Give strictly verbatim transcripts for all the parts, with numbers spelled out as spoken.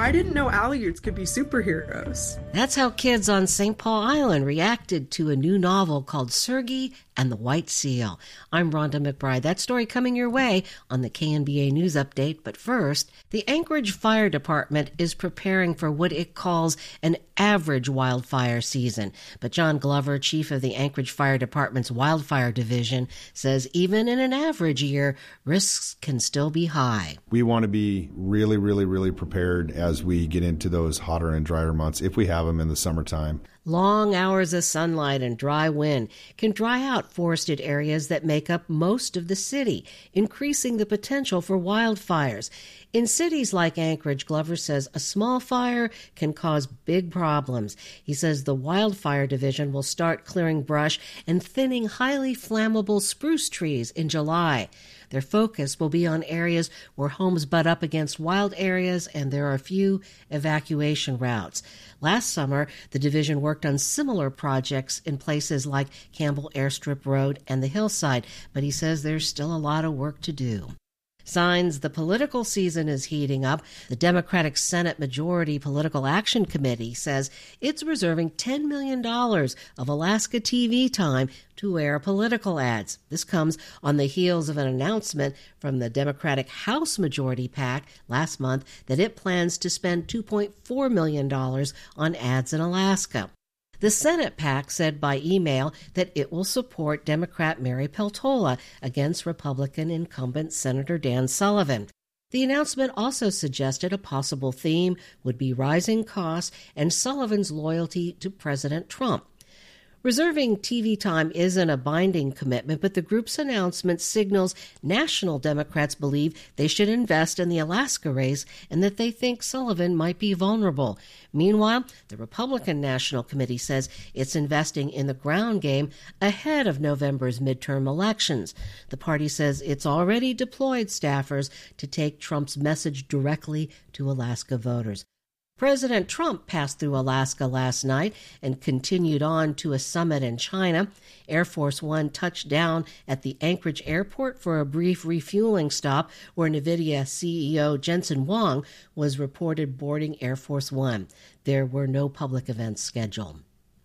I didn't know Aleuts could be superheroes. That's how kids on Saint Paul Island reacted to a new novel called Sergei and the White Seal. I'm Rhonda McBride. That story coming your way on the K N B A News Update. But first, the Anchorage Fire Department is preparing for what it calls an average wildfire season. But John Glover, chief of the Anchorage Fire Department's Wildfire Division, says even in an average year, risks can still be high. We want to be really, really, really prepared as we get into those hotter and drier months, if we have them in the summertime. Long hours of sunlight and dry wind can dry out forested areas that make up most of the city, increasing the potential for wildfires. In cities like Anchorage, Glover says a small fire can cause big problems. He says the Wildfire Division will start clearing brush and thinning highly flammable spruce trees in July. Their focus will be on areas where homes butt up against wild areas and there are few evacuation routes. Last summer, the division worked on similar projects in places like Campbell Airstrip Road and the Hillside, but he says there's still a lot of work to do. Signs the political season is heating up. The Democratic Senate Majority Political Action Committee says it's reserving ten million dollars of Alaska T V time to air political ads. This comes on the heels of an announcement from the Democratic House Majority PAC last month that it plans to spend two point four million dollars on ads in Alaska. The Senate PAC said by email that it will support Democrat Mary Peltola against Republican incumbent Senator Dan Sullivan. The announcement also suggested a possible theme would be rising costs and Sullivan's loyalty to President Trump. Reserving T V time isn't a binding commitment, but the group's announcement signals national Democrats believe they should invest in the Alaska race and that they think Sullivan might be vulnerable. Meanwhile, the Republican National Committee says it's investing in the ground game ahead of November's midterm elections. The party says it's already deployed staffers to take Trump's message directly to Alaska voters. President Trump passed through Alaska last night and continued on to a summit in China. Air Force One touched down at the Anchorage airport for a brief refueling stop where NVIDIA C E O Jensen Huang was reported boarding Air Force One. There were no public events scheduled.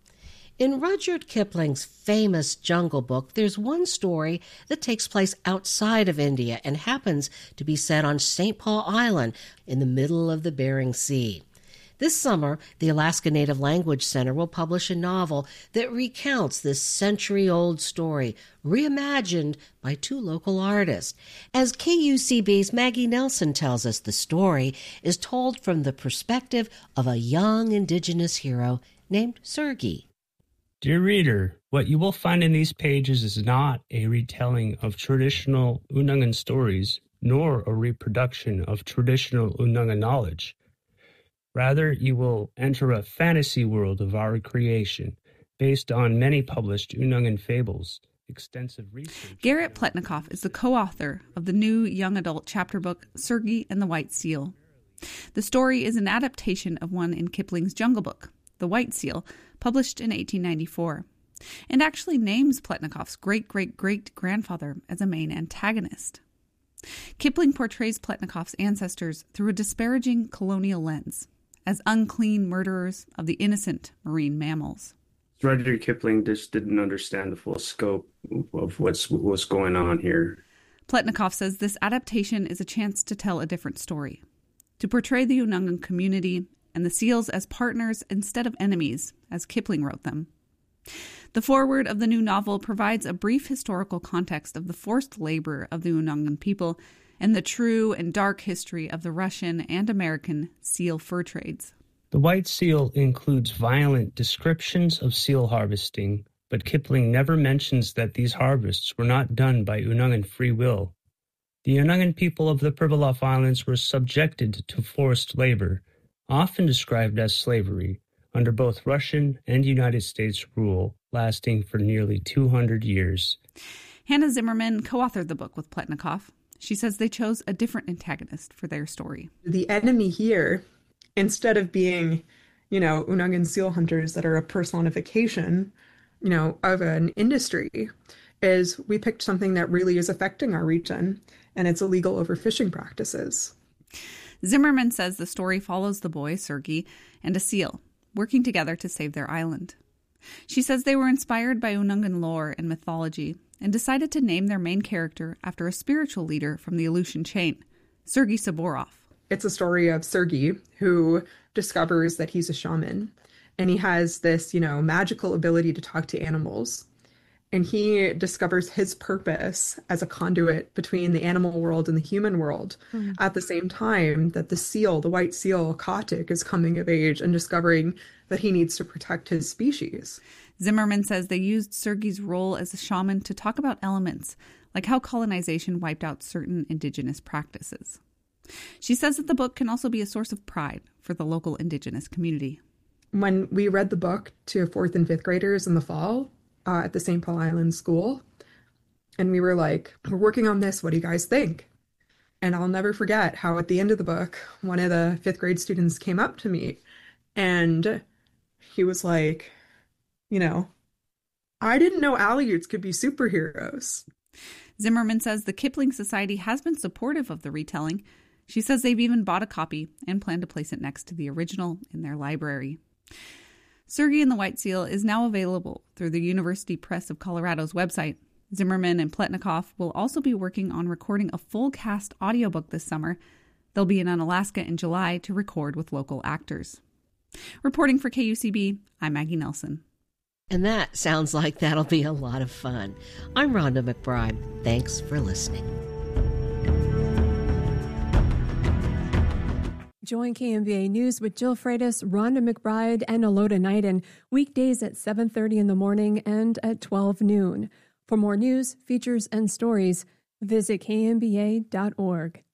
In Rudyard Kipling's famous Jungle Book, there's one story that takes place outside of India and happens to be set on Saint Paul Island in the middle of the Bering Sea. This summer, the Alaska Native Language Center will publish a novel that recounts this century-old story, reimagined by two local artists. As K U C B's Maggie Nelson tells us, the story is told from the perspective of a young Indigenous hero named Sergei. Dear reader, what you will find in these pages is not a retelling of traditional Unangan stories, nor a reproduction of traditional Unangan knowledge. Rather, you will enter a fantasy world of our creation, based on many published Unangan fables, extensive research... Garrett Pletnikoff is the co-author of the new young adult chapter book, Sergei and the White Seal. The story is an adaptation of one in Kipling's Jungle Book, The White Seal, published in eighteen ninety-four, and actually names Pletnikoff's great-great-great-grandfather as a main antagonist. Kipling portrays Pletnikoff's ancestors through a disparaging colonial lens, as unclean murderers of the innocent marine mammals. Rudyard Kipling just didn't understand the full scope of what's what's going on here. Pletnikoff says this adaptation is a chance to tell a different story, to portray the Unangan community and the seals as partners instead of enemies, as Kipling wrote them. The foreword of the new novel provides a brief historical context of the forced labor of the Unangan people and the true and dark history of the Russian and American seal fur trades. The White Seal includes violent descriptions of seal harvesting, but Kipling never mentions that these harvests were not done by Unangan free will. The Unangan people of the Pribilof Islands were subjected to forced labor, often described as slavery, under both Russian and United States rule, lasting for nearly two hundred years. Hannah Zimmerman co-authored the book with Pletnikoff. She says they chose a different antagonist for their story. The enemy here, instead of being, you know, Unangan seal hunters that are a personification, you know, of an industry, is we picked something that really is affecting our region, and it's illegal overfishing practices. Zimmerman says the story follows the boy, Sergei, and a seal, working together to save their island. She says they were inspired by Unangan lore and mythology and decided to name their main character after a spiritual leader from the Aleutian chain, Sergei Saborov. It's a story of Sergei, who discovers that he's a shaman, and he has this, you know, magical ability to talk to animals. And he discovers his purpose as a conduit between the animal world and the human world mm. at the same time that the seal, the white seal, Katik, is coming of age and discovering that he needs to protect his species. Zimmerman says they used Sergei's role as a shaman to talk about elements, like how colonization wiped out certain indigenous practices. She says that the book can also be a source of pride for the local indigenous community. When we read the book to fourth and fifth graders in the fall, Uh, at the Saint Paul Island School, and we were like, we're working on this, what do you guys think? And I'll never forget how at the end of the book, one of the fifth grade students came up to me and he was like, you know, I didn't know Aleuts could be superheroes. Zimmerman says the Kipling Society has been supportive of the retelling. She says they've even bought a copy and plan to place it next to the original in their library. Sergei and the White Seal is now available through the University Press of Colorado's website. Zimmerman and Pletnikoff will also be working on recording a full cast audiobook this summer. They'll be in Unalaska in July to record with local actors. Reporting for K U C B, I'm Maggie Nelson. And that sounds like that'll be a lot of fun. I'm Rhonda McBride. Thanks for listening. Join K M B A News with Jill Freitas, Rhonda McBride, and Alota Knighton weekdays at seven thirty in the morning and at twelve noon. For more news, features, and stories, visit K M B A dot org.